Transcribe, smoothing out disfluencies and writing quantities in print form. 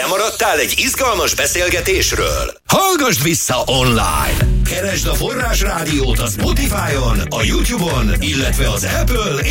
Lemaradtál egy izgalmas beszélgetésről? Hallgasd vissza online! Keresd a Forrás Rádiót a Spotify-on, a YouTube-on, illetve az Apple